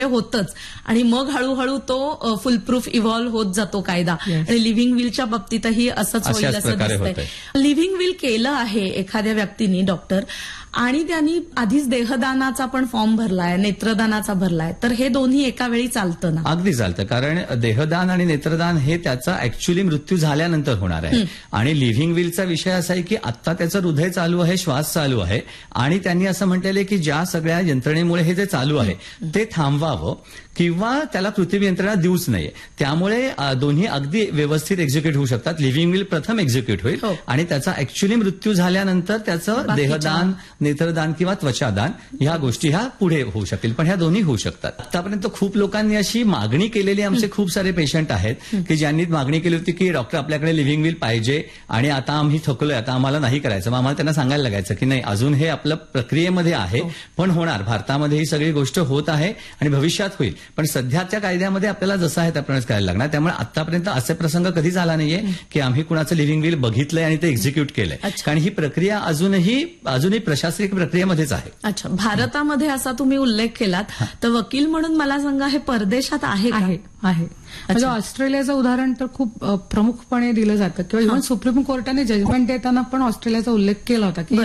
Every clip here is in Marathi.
होतच आणि मग हळूहळू तो फुलप्रूफ इव्हॉल्व्ह होत जातो कायदा. आणि लिव्हिंग विलच्या बाबतीतही असंच होईल असं दिसतंय. लिव्हिंग विल केलं आहे एखाद्या व्यक्तीने डॉक्टर आणि त्यांनी आधीच देहदानाचा पण फॉर्म भरलाय, नेत्रदानाचा भरलाय, तर हे दोन्ही एका वेळी चालतं ना? अगदी चालतं, कारण देहदान आणि नेत्रदान हे त्याचा ऍक्च्युअली मृत्यू झाल्यानंतर होणार आहे. आणि लिव्हिंग विलचा विषय असा आहे की आता त्याचं हृदय चालू आहे, श्वास चालू आहे आणि त्यांनी असं म्हटलेलं आहे की ज्या सगळ्या यंत्रणेमुळे हे जे चालू आहे ते थांबवावं किंवा त्याला कृत्रिम यंत्रणा देऊच नाहीये. त्यामुळे दोन्ही अगदी व्यवस्थित एक्झिक्यूट होऊ शकतात. लिव्हिंग विल प्रथम एक्झिक्यूट होईल आणि त्याचा ऍक्च्युअली मृत्यू झाल्यानंतर त्याचं देहदान, नेत्रदान किंवा त्वचादान ह्या गोष्टी ह्या पुढे होऊ शकतील, पण ह्या दोन्ही होऊ शकतात. आतापर्यंत खूप लोकांनी अशी मागणी केलेली, आमचे खूप सारे पेशंट आहेत की ज्यांनी मागणी केली होती की डॉक्टर आपल्याकडे लिव्हिंग विल पाहिजे आणि आता आम्ही थकलोय, आता आम्हाला नाही करायचं. मग आम्हाला त्यांना सांगायला लागायचं की नाही, अजून हे आपलं प्रक्रियेमध्ये आहे, पण होणार. भारतामध्ये ही सगळी गोष्ट होत आहे आणि भविष्यात होईल, पण सध्याच्या कायद्यामध्ये आपल्याला जसं आहे त्याप्रमाणेच करायला लागणार. त्यामुळे आतापर्यंत असे प्रसंग कधी झाला नाहीये की आम्ही कुणाचं लिव्हिंग विल बघितलंय आणि ते एक्झिक्यूट केलंय, कारण ही प्रक्रिया अजूनही प्रशासकीय प्रक्रियेमध्येच आहे. अच्छा, भारतामध्ये असा तुम्ही उल्लेख केलात, तर वकील म्हणून मला सांगा, हे परदेशात आहे का? आहे. म्हणजे ऑस्ट्रेलियाचं उदाहरण तर खूप प्रमुखपणे दिलं जातं किंवा इव्हन सुप्रीम कोर्टाने जजमेंट देताना पण ऑस्ट्रेलियाचा उल्लेख केला होता की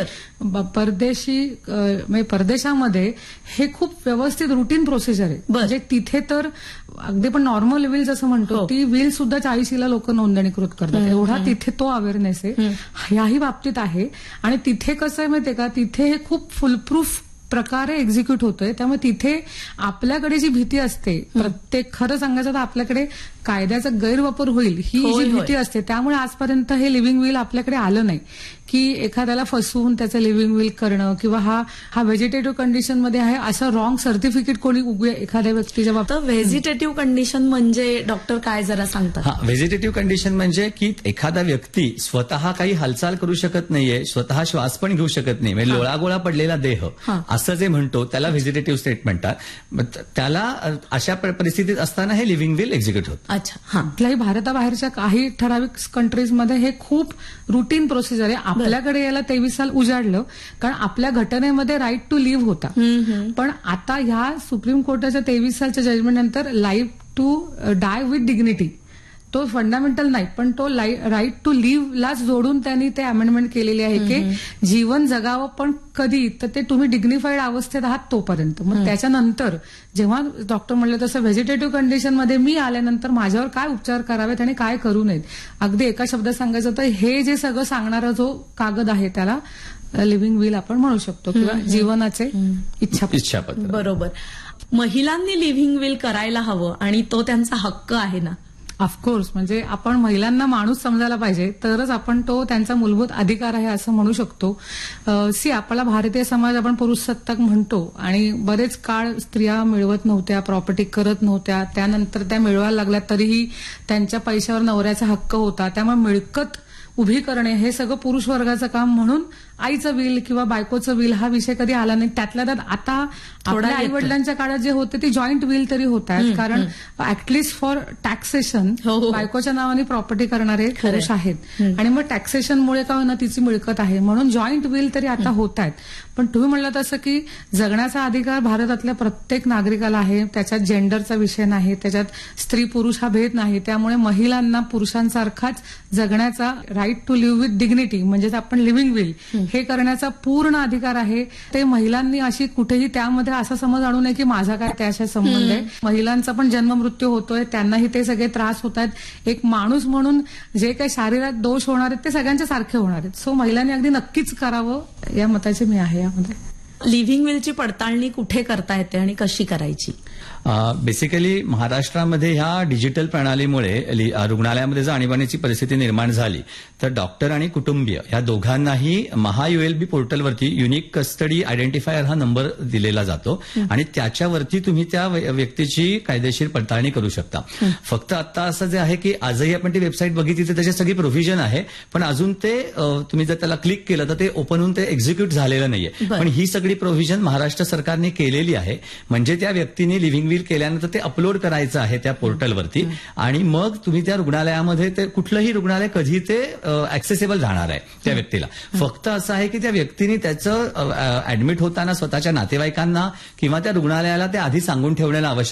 परदेशामध्ये हे खूप व्यवस्थित रुटीन प्रोसिजर आहे. म्हणजे तिथे तर अगदी पण नॉर्मल विल जसं म्हणतो ती विल सुद्धा 40ला लोक नोंदणीकृत करतात, एवढा तिथे तो अवेअरनेस आहे. ह्याही बाबतीत आहे. आणि तिथे कसं आहे माहितीये का, तिथे हे खूप फुलप्रूफ प्रकारे एक्झिक्यूट होतोय. त्यामुळे तिथे आपल्याकडे जी भीती असते, प्रत्येक खरं सांगायचं तर आपल्याकडे कायद्याचा गैरवापर होईल ही जी भीती असते, त्यामुळे आजपर्यंत हे लिव्हिंग विल आपल्याकडे आलं नाही की एखाद्याला फसवून त्याचं लिव्हिंग विल करणं किंवा हा व्हेजिटेटिव्ह कंडिशन मध्ये आहे असं रॉंग सर्टिफिकेट कोणी उगवे एखाद्या व्यक्तीच्या बाबतीत. व्हेजिटेटिव्ह कंडिशन म्हणजे डॉक्टर काय जरा सांगतात? व्हेजिटेटिव्ह कंडिशन म्हणजे की एखादा व्यक्ती स्वतः काही हालचाल करू शकत नाहीये, स्वतः श्वास पण घेऊ शकत नाही, म्हणजे लोळागोळा पडलेला देह असं जे म्हणतो त्याला व्हेजिटेटिव्ह स्टेट म्हणतात. त्याला अशा परिस्थितीत असताना हे लिव्हिंग विल एक्झिक्यूट होतं. अच्छा, कुठल्याही भारताबाहेरच्या काही ठराविक कंट्रीजमध्ये हे खूप रुटीन प्रोसिजर आहे. आपल्याकडे याला 23 साल उजाडलं कारण आपल्या घटनेमध्ये राईट टू लिव्ह होता. पण आता ह्या सुप्रीम कोर्टाच्या 23 सालच्या जजमेंट नंतर life to dye with dignity तो फंडामेंटल नाही, पण तो राईट टू लिव्हलाच जोडून त्यांनी ते अमेंडमेंट केलेली आहे की जीवन जगावं, पण कधी तर ते तुम्ही डिग्निफाईड अवस्थेत आहात तोपर्यंत. मग त्याच्यानंतर जेव्हा डॉक्टर म्हणलं तसं व्हेजिटेटिव्ह कंडिशनमध्ये मी आल्यानंतर माझ्यावर काय उपचार करावेत आणि काय करू नयेत, अगदी एका शब्दात सांगायचं तर हे जे सगळं सांगणारा जो कागद आहे त्याला लिव्हिंग विल आपण म्हणू शकतो किंवा जीवनाचे इच्छापत्र. बरोबर. महिलांनी लिव्हिंग विल करायला हवं आणि तो त्यांचा हक्क आहे ना? ऑफकोर्स. म्हणजे आपण महिलांना माणूस समजायला पाहिजे, तरच आपण तो त्यांचा मूलभूत अधिकार आहे असं म्हणू शकतो. आपला भारतीय समाज आपण पुरुषसत्ताक म्हणतो आणि बरेच काळ स्त्रिया मिळवत नव्हत्या, प्रॉपर्टी करत नव्हत्या, त्यानंतर त्या मिळवायला लागल्या तरीही त्यांच्या पैशावर नवऱ्याचा हक्क होता. त्यामुळे मिळकत उभी करणे हे सगळं पुरुष वर्गाचं काम म्हणून आईचं विल किंवा बायकोचं विल हा विषय कधी आला नाही. त्यातल्या त्यात आता आपल्या आई वडिलांच्या काळात जे होते ते जॉईंट विल तरी होत आहेत, कारण ऍटलिस्ट फॉर टॅक्सेशन बायकोच्या नावाने प्रॉपर्टी करणारे पुरुष आहेत आणि मग टॅक्सेशनमुळे का होईना तिची मिळकत आहे, म्हणून जॉईंट विल तरी आता होत आहेत. पण तुम्ही म्हणलं तसं की जगण्याचा अधिकार भारतातल्या प्रत्येक नागरिकाला आहे, त्याच्यात जेंडरचा विषय नाही, त्याच्यात स्त्री पुरुष हा भेद नाही. त्यामुळे महिलांना पुरुषांसारखाच जगण्याचा right to leave with dignity म्हणजेच आपण लिव्हिंग विल हे करण्याचा पूर्ण अधिकार आहे. ते महिलांनी अशी कुठेही त्यामध्ये असा समज आणू नये की माझा काय त्याशी संबंध आहे. महिलांचा पण जन्म मृत्यू होतोय, त्यांनाही ते सगळे त्रास होत आहेत. एक माणूस म्हणून जे काही शारीरिक दोष होणार आहेत ते सगळ्यांच्या सारखे होणार आहेत. सो महिलांनी अगदी नक्कीच करावं या मताचे मी आहे. यामध्ये लिव्हिंग विलची पडताळणी कुठे करता येते आणि कशी करायची? बेसिकली महाराष्ट्रामध्ये ह्या डिजिटल प्रणालीमुळे रुग्णालयामध्ये जर आणीबाणीची परिस्थिती निर्माण झाली तर डॉक्टर आणि कुटुंबीय या दोघांनाही महायुएलबी पोर्टलवरती युनिक कस्टडी आयडेंटिफायर हा नंबर दिलेला जातो आणि त्याच्यावरती तुम्ही त्या व्यक्तीची कायदेशीर पडताळणी करू शकता. फक्त आता असं जे आहे की आजही आपण ती वेबसाईट बघितली तर त्याची सगळी प्रोव्हिजन आहे, पण अजून ते तुम्ही जर त्याला क्लिक केलं तर ते ओपन होऊन ते एक्झिक्यूट झालेलं नाहीये. पण ही सगळी प्रोव्हिजन महाराष्ट्र सरकारने केलेली आहे. म्हणजे त्या व्यक्तीने लिव्हिंग विल केल्यानंतर ते अपलोड करायचं आहे त्या पोर्टलवरती आणि मग तुम्ही त्या रुग्णालयामध्ये ते कुठलंही रुग्णालय कधी ते ऍक्सेसेबल राहणार आहे त्या व्यक्तीला. फक्त असं आहे की त्या व्यक्तीने त्याचं ऍडमिट होताना स्वतःच्या नातेवाईकांना किंवा त्या रुग्णालयाला ते आधी सांगून ठेवण्याला आवश्यक